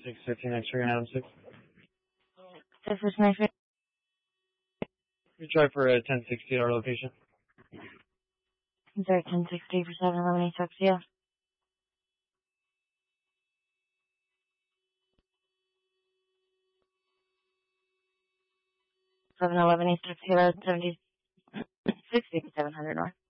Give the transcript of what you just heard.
615 X-ray on Adam 6. This is my favorite. We try for a 1060 at our location. Is there a 1060 for 711 East Tuxedo? 711 East Tuxedo, 70, 6700 North.